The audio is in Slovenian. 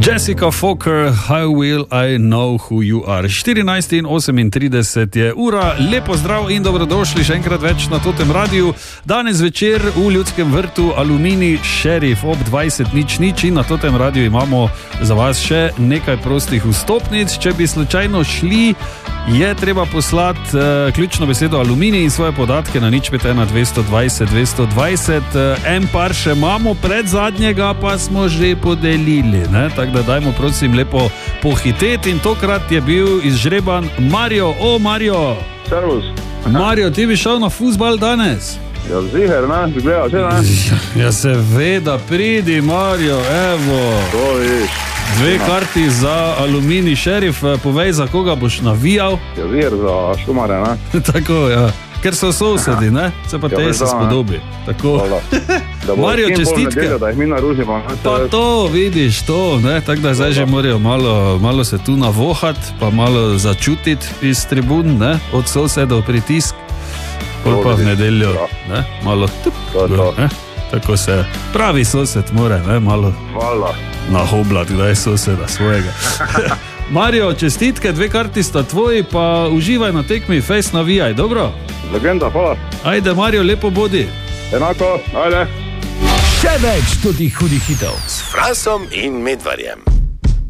Jessica Fokker, How Will I Know Who You Are. 14:38 je ura, lepo zdrav in dobrodošli še enkrat več na Totem radiju. Danes večer v Ljudskem vrtu Aluminij Šerif ob 20:00 in na Totem radiju imamo za vas še nekaj prostih vstopnic. Če bi slučajno šli, je treba poslati ključno besedo Aluminij in svoje podatke na 051 220 220. En par še imamo, pred zadnjega pa smo že podelili, ne? Tako da dajmo prosim lepo pohiteti in tokrat je bil izžreban Mario. O, Mario! Servus. Mario, ti bi šel na fuzbal danes? Ja, ziher, ne? Bi gledal, že ne? Ja, seveda, pridi, Mario, evo. To viš. 2 karti za Aluminij Šerif, povej, za koga boš navijal? Ja, ziher za Štumare, ne? Tako, ja. Ker so sosedi, ne? Se pa te se spodobi. Tako. Mario, čestitke. Da jih mi naružimo. Pa to, vidiš, to, ne? Tako da zdaj že morajo malo se tu navohati, pa malo začutiti iz tribun, ne? Od sosedov pritisk. Pol pa v nedeljo, ne? Malo tup, ne? Tako se pravi sosed more, ne? Malo nahoblat, kdaj soseda svojega. Mario, čestitke, 2 karti sta tvoji, pa uživaj na tekmi, fejs navijaj, dobro? Legenda, hvala. Ajde, Mario, lepo bodi. Enako, ajde. Še več tudi hudih hitov s Fransom in Medvarjem.